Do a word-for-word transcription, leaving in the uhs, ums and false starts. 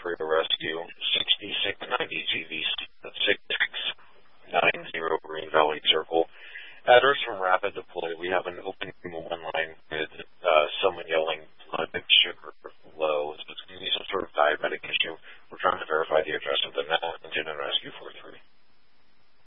for your rescue. sixty-six ninety G V six six nine zero Green Valley Circle. Address from Rapid Deploy. We have an open one line with uh, someone yelling blood sugar low. So it's going to be some sort of diabetic issue. We're trying to verify the address of the now and